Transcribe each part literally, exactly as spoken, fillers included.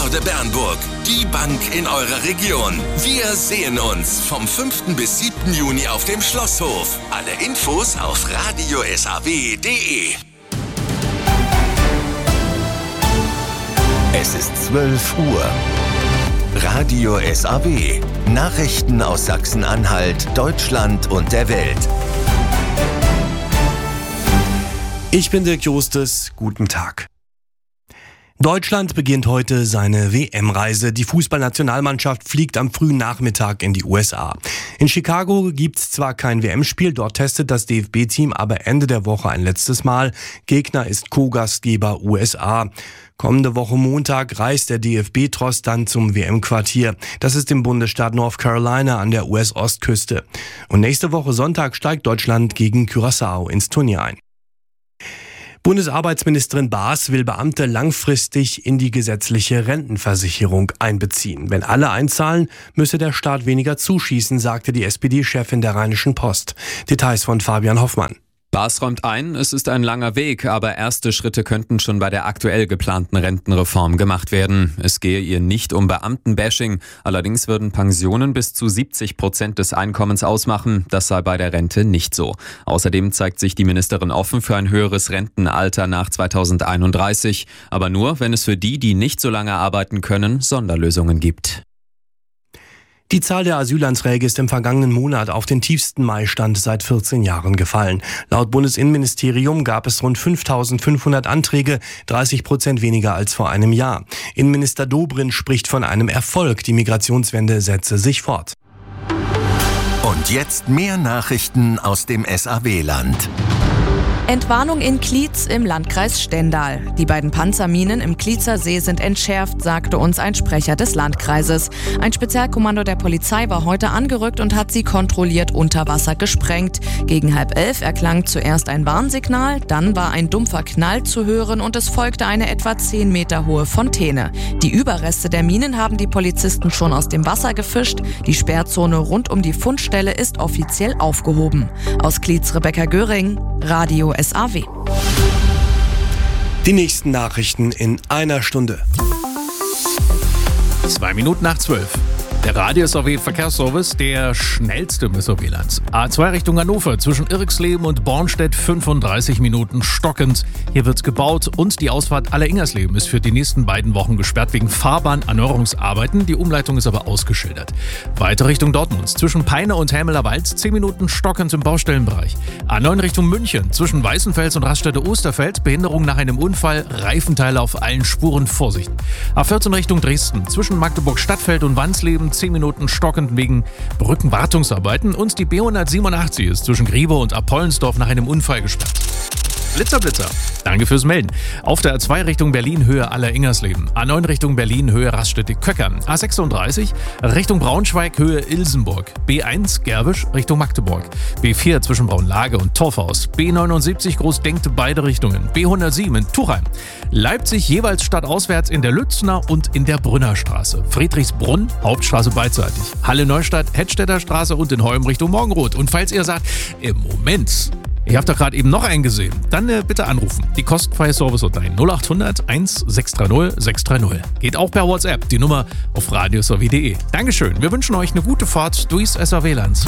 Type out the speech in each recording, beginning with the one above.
Stadtnorde Bernburg. Die Bank in eurer Region. Wir sehen uns vom fünften bis siebten Juni auf dem Schlosshof. Alle Infos auf radio s a w punkt d e. Es ist zwölf Uhr. Radio S A W. Nachrichten aus Sachsen-Anhalt, Deutschland und der Welt. Ich bin Dirk Justus. Guten Tag. Deutschland beginnt heute seine W M-Reise. Die Fußballnationalmannschaft fliegt am frühen Nachmittag in die U S A. In Chicago gibt's zwar kein W M-Spiel, dort testet das D F B-Team aber Ende der Woche ein letztes Mal. Gegner ist Co-Gastgeber U S A. Kommende Woche Montag reist der D F B-Tross dann zum W M-Quartier. Das ist im Bundesstaat North Carolina an der U S-Ostküste. Und nächste Woche Sonntag steigt Deutschland gegen Curaçao ins Turnier ein. Bundesarbeitsministerin Baas will Beamte langfristig in die gesetzliche Rentenversicherung einbeziehen. Wenn alle einzahlen, müsse der Staat weniger zuschießen, sagte die S P D-Chefin der Rheinischen Post. Details von Fabian Hoffmann. Baas räumt ein, es ist ein langer Weg, aber erste Schritte könnten schon bei der aktuell geplanten Rentenreform gemacht werden. Es gehe ihr nicht um Beamtenbashing, allerdings würden Pensionen bis zu siebzig Prozent des Einkommens ausmachen. Das sei bei der Rente nicht so. Außerdem zeigt sich die Ministerin offen für ein höheres Rentenalter nach zweitausendeinunddreißig, aber nur, wenn es für die, die nicht so lange arbeiten können, Sonderlösungen gibt. Die Zahl der Asylanträge ist im vergangenen Monat auf den tiefsten Maistand seit vierzehn Jahren gefallen. Laut Bundesinnenministerium gab es rund fünftausendfünfhundert Anträge, dreißig Prozent weniger als vor einem Jahr. Innenminister Dobrindt spricht von einem Erfolg. Die Migrationswende setze sich fort. Und jetzt mehr Nachrichten aus dem S A W-Land. Entwarnung in Klietz im Landkreis Stendal. Die beiden Panzerminen im Klietzer See sind entschärft, sagte uns ein Sprecher des Landkreises. Ein Spezialkommando der Polizei war heute angerückt und hat sie kontrolliert unter Wasser gesprengt. Gegen halb elf erklang zuerst ein Warnsignal, dann war ein dumpfer Knall zu hören und es folgte eine etwa zehn Meter hohe Fontäne. Die Überreste der Minen haben die Polizisten schon aus dem Wasser gefischt. Die Sperrzone rund um die Fundstelle ist offiziell aufgehoben. Aus Klietz Rebecca Göring, Radio S A W. Die nächsten Nachrichten in einer Stunde. Zwei Minuten nach zwölf. Der Radio S A W Verkehrsservice, der schnellste im S A W-Land. A zwei Richtung Hannover, zwischen Irxleben und Bornstedt fünfunddreißig Minuten stockend. Hier wird gebaut und die Ausfahrt Aller-Ingersleben ist für die nächsten beiden Wochen gesperrt wegen Fahrbahnerneuerungsarbeiten. Die Umleitung ist aber ausgeschildert. Weiter Richtung Dortmund, zwischen Peine und Helmeler-Wald zehn Minuten stockend im Baustellenbereich. A neun Richtung München, zwischen Weißenfels und Raststätte Osterfeld, Behinderung nach einem Unfall, Reifenteile auf allen Spuren, Vorsicht. A vierzehn Richtung Dresden, zwischen Magdeburg-Stadtfeld und Wansleben zehn Minuten stockend wegen Brückenwartungsarbeiten und die B hundertsiebenundachtzig ist zwischen Griebe und Apollensdorf nach einem Unfall gesperrt. Blitzer, Blitzer. Danke fürs Melden. Auf der A zwei Richtung Berlin Höhe Aller-Ingersleben. A neun Richtung Berlin Höhe Raststätte Köcker. A sechsunddreißig Richtung Braunschweig Höhe Ilsenburg. B eins Gerwisch Richtung Magdeburg. B vier zwischen Braunlage und Torfhaus. B neunundsiebzig Großdenkte beide Richtungen. B hundertsieben in Tuchheim. Leipzig jeweils stadtauswärts in der Lützner und in der Brünnerstraße. Friedrichsbrunn Hauptstraße beidseitig. Halle Neustadt Hedstädter Straße und in Holm Richtung Morgenrot. Und falls ihr sagt, im Moment... Ich habe da gerade eben noch einen gesehen. Dann äh, bitte anrufen. Die kostenfreie Service-Hotline null achthundert eins sechs drei null sechs drei null. Geht auch per WhatsApp. Die Nummer auf radio s a w punkt d e. Dankeschön. Wir wünschen euch eine gute Fahrt durchs S A W-Land.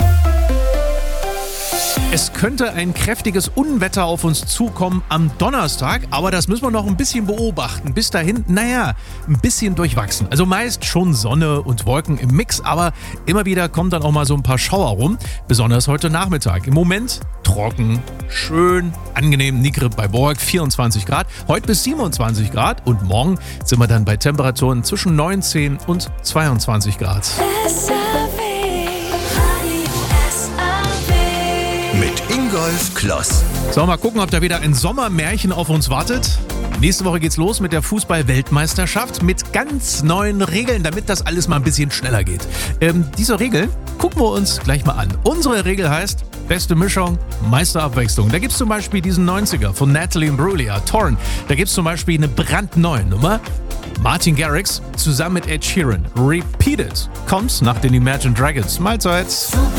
Es könnte ein kräftiges Unwetter auf uns zukommen am Donnerstag, aber das müssen wir noch ein bisschen beobachten. Bis dahin, naja, ein bisschen durchwachsen. Also meist schon Sonne und Wolken im Mix, aber immer wieder kommen dann auch mal so ein paar Schauer rum, besonders heute Nachmittag. Im Moment trocken, schön, angenehm, niedrig bei Borg, vierundzwanzig Grad, heute bis siebenundzwanzig Grad und morgen sind wir dann bei Temperaturen zwischen neunzehn und zweiundzwanzig Grad. Mit Ingolf Kloss. So, mal gucken, ob da wieder ein Sommermärchen auf uns wartet. Nächste Woche geht's los mit der Fußball-Weltmeisterschaft mit ganz neuen Regeln, damit das alles mal ein bisschen schneller geht. Ähm, diese Regeln gucken wir uns gleich mal an. Unsere Regel heißt, beste Mischung, Meisterabwechslung. Da gibt's zum Beispiel diesen neunziger von Natalie Imbruglia, Torn. Da gibt's zum Beispiel eine brandneue Nummer. Martin Garrix zusammen mit Ed Sheeran. Repeat It kommt nach den Imagine Dragons. Mahlzeit.